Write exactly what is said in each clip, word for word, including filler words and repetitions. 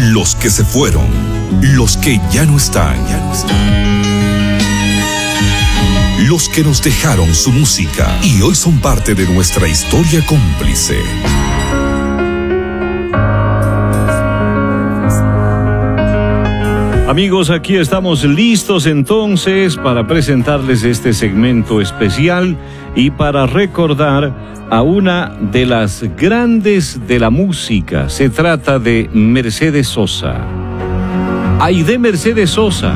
Los que se fueron, los que ya no están, ya no están. Los que nos dejaron su música y hoy son parte de nuestra historia cómplice. Amigos, aquí estamos listos entonces para presentarles este segmento especial y para recordar a una de las grandes de la música. Se trata de Mercedes Sosa. Aide Mercedes Sosa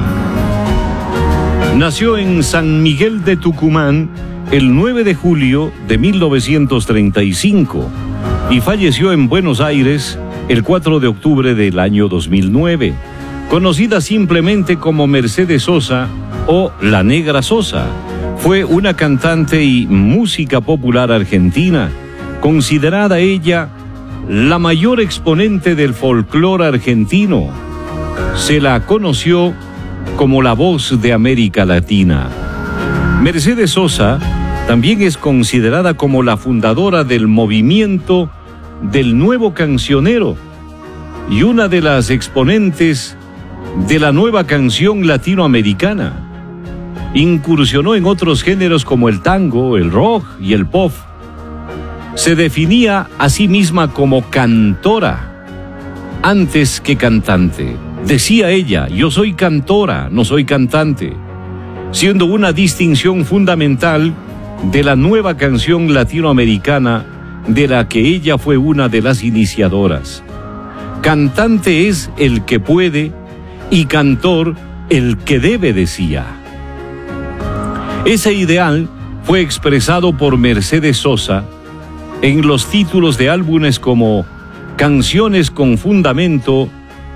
nació en San Miguel de Tucumán el nueve de julio de mil novecientos treinta y cinco y falleció en Buenos Aires el cuatro de octubre del año dos mil nueve. Conocida simplemente como Mercedes Sosa o La Negra Sosa, fue una cantante y música popular argentina, considerada ella la mayor exponente del folclore argentino. Se la conoció como la voz de América Latina. Mercedes Sosa también es considerada como la fundadora del movimiento del nuevo cancionero y una de las exponentes de la nueva canción latinoamericana. Incursionó en otros géneros como el tango, el rock y el pop. Se definía a sí misma como cantora antes que cantante. Decía ella: yo soy cantora, no soy cantante, siendo una distinción fundamental de la nueva canción latinoamericana de la que ella fue una de las iniciadoras. Cantante es el que puede y cantor el que debe, decía. Ese ideal fue expresado por Mercedes Sosa en los títulos de álbumes como Canciones con Fundamento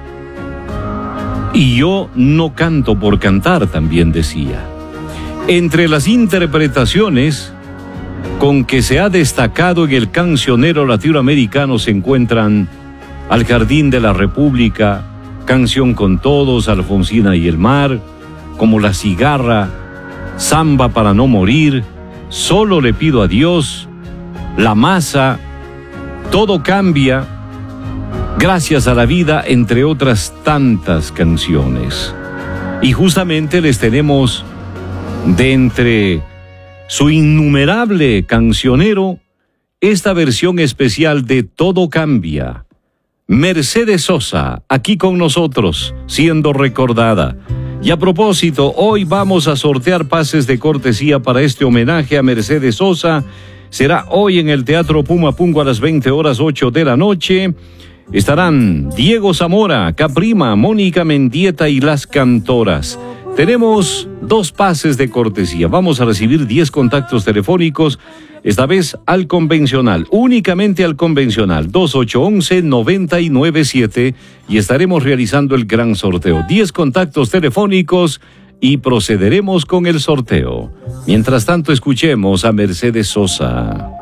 y Yo no canto por cantar, también decía. Entre las interpretaciones con que se ha destacado en el cancionero latinoamericano se encuentran Al Jardín de la República, Canción con Todos, Alfonsina y el Mar, Como la Cigarra, Samba para no morir, Solo le pido a Dios, La Masa, Todo cambia, Gracias a la vida, entre otras tantas canciones. Y justamente les tenemos de entre su innumerable cancionero esta versión especial de Todo cambia. Mercedes Sosa, aquí con nosotros, siendo recordada. Y a propósito, hoy vamos a sortear pases de cortesía para este homenaje a Mercedes Sosa. Será hoy en el Teatro Puma Pungo a las veinte horas ocho de la noche. Estarán Diego Zamora, Caprima, Mónica Mendieta y Las Cantoras. Tenemos dos pases de cortesía. Vamos a recibir diez contactos telefónicos, esta vez al convencional, únicamente al convencional, dos ocho uno uno, nueve nueve siete, y estaremos realizando el gran sorteo. diez contactos telefónicos y procederemos con el sorteo. Mientras tanto, escuchemos a Mercedes Sosa.